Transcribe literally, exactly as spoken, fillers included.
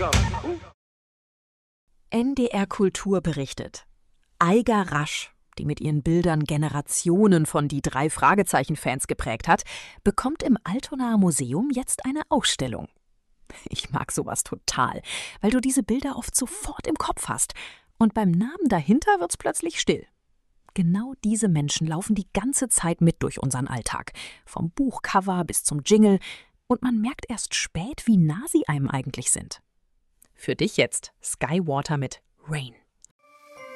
N D R Kultur berichtet: Aiga Rasch, die mit ihren Bildern Generationen von die drei Fragezeichen-Fans geprägt hat, bekommt im Altonaer Museum jetzt eine Ausstellung. Ich mag sowas total, weil du diese Bilder oft sofort im Kopf hast und beim Namen dahinter wird's plötzlich still. Genau diese Menschen laufen die ganze Zeit mit durch unseren Alltag, vom Buchcover bis zum Jingle, und man merkt erst spät, wie nah sie einem eigentlich sind. Für dich jetzt Sky Water mit Rain.